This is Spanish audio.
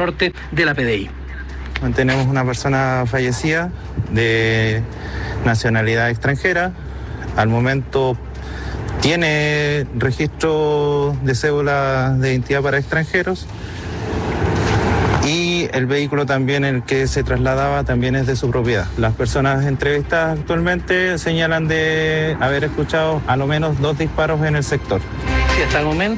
norte de la PDI. Tenemos una persona fallecida de nacionalidad extranjera. Al momento tiene registro de cédula de identidad para extranjeros y el vehículo también en el que se trasladaba también es de su propiedad. Las personas entrevistadas actualmente señalan de haber escuchado a lo menos 2 disparos en el sector. Sí, hasta el momento